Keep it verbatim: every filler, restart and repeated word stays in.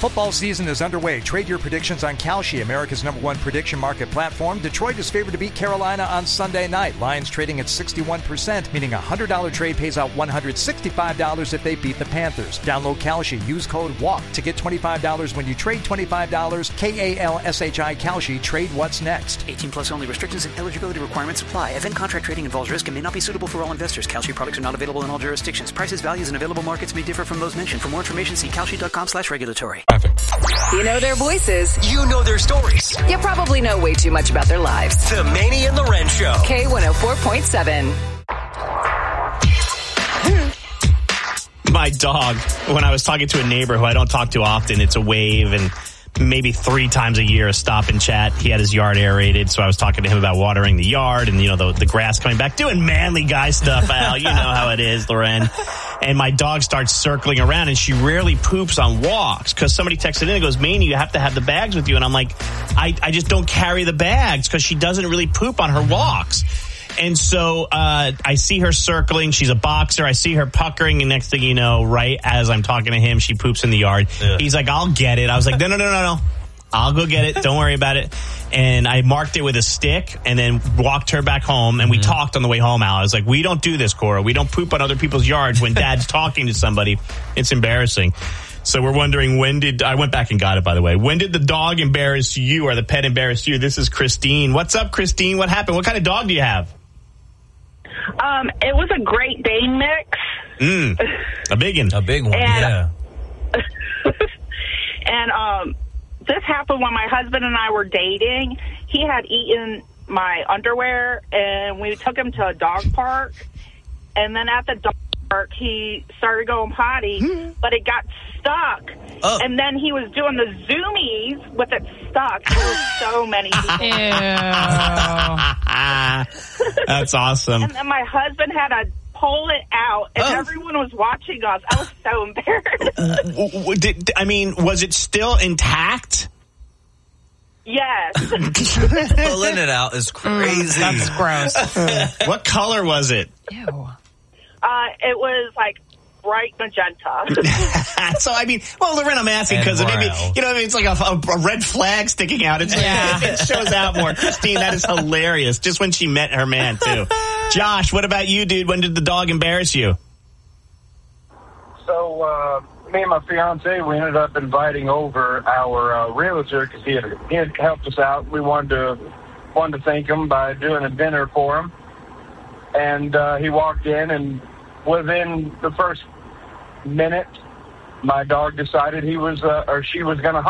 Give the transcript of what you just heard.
Football season is underway. Trade your predictions on Kalshi, America's number one prediction market platform. Detroit is favored to beat Carolina on Sunday night. Lions trading at sixty-one percent, meaning a one hundred dollars trade pays out one hundred sixty-five dollars if they beat the Panthers. Download Kalshi. Use code WALK to get twenty-five dollars when you trade twenty-five dollars. K A L S H I Kalshi. Trade what's next. eighteen plus only. Restrictions and eligibility requirements apply. Event contract trading involves risk and may not be suitable for all investors. Kalshi products are not available in all jurisdictions. Prices, values, and available markets may differ from those mentioned. For more information, see kalshi.com slash regulatory. You know their voices. You know their stories. You probably know way too much about their lives. The Manny and Loren Show. K one oh four point seven. My dog, when I was talking to a neighbor who I don't talk to often, it's a wave, and maybe three times a year a stop and chat. He had his yard aerated, so I was talking to him about watering the yard and, you know, the, the grass coming back, doing manly guy stuff, Al. You know how it is, Loren. And my dog starts circling around, and she rarely poops on walks because somebody texted in and goes, Manny, you have to have the bags with you. And I'm like, I, I just don't carry the bags because she doesn't really poop on her walks. And so uh, I see her circling. She's a boxer. I see her puckering. And next thing you know, right as I'm talking to him, she poops in the yard. Yeah. He's like, I'll get it. I was like, no, no, no, no, no. I'll go get it. Don't worry about it. And I marked it with a stick and then walked her back home. And we mm-hmm. talked on the way home, Al. I was like, we don't do this, Cora. We don't poop on other people's yards when Dad's talking to somebody. It's embarrassing. So we're wondering, when did, I went back and got it, by the way. When did the dog embarrass you or the pet embarrass you? This is Christine. What's up, Christine? What happened? What kind of dog do you have? Um, it was a Great Dane mix. Mm, a big one. A big one, and, yeah. and um, this happened when my husband and I were dating. He had eaten my underwear, and we took him to a dog park. And then at the dog park, he started going potty, but it got stuck. Oh. And then he was doing the zoomies with it stuck. There were so many people. That's awesome. And then my husband had to pull it out, and oh. everyone was watching us. I was so embarrassed. Did, I mean, was it still intact? Yes. Pulling it out is crazy. Mm, that's gross. What color was it? Ew. Uh, it was like bright magenta. So, I mean, well, Loren, I'm asking because maybe, you know, I mean, it's like a, a red flag sticking out. It's yeah. It shows out more. Christine, that is hilarious. Just when she met her man, too. Josh, what about you, dude? When did the dog embarrass you? So, uh, me and my fiance, we ended up inviting over our uh, realtor because he had, he had helped us out. We wanted to wanted to thank him by doing a dinner for him. And uh, he walked in, and within the first minute, my dog decided he was uh, or she was going to